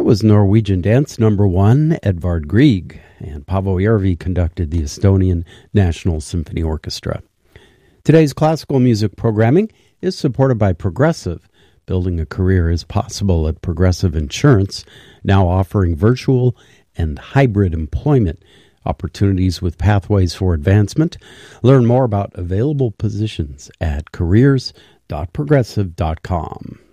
was Norwegian Dance #1, Edvard Grieg, and Paavo Järvi conducted the Estonian National Symphony Orchestra. Today's classical music programming is supported by Progressive. Building a career is possible at Progressive Insurance, now offering virtual and hybrid employment opportunities with pathways for advancement. Learn more about available positions at careers.progressive.com.